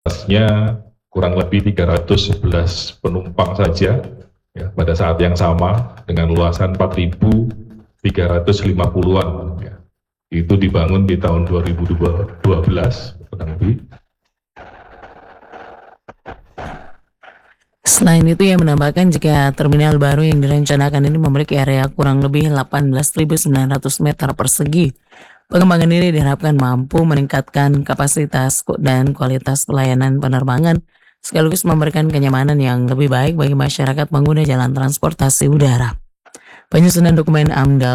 kapasitasnya kurang lebih 311 penumpang saja ya, pada saat yang sama dengan luasan 4.350-an ya. Itu dibangun di tahun 2012 kurang lebih. Selain itu, ia menambahkan jika terminal baru yang direncanakan ini memiliki area kurang lebih 18.900 meter persegi. Pengembangan ini diharapkan mampu meningkatkan kapasitas dan kualitas pelayanan penerbangan, sekaligus memberikan kenyamanan yang lebih baik bagi masyarakat pengguna jalan transportasi udara. Penyusunan dokumen AMDAL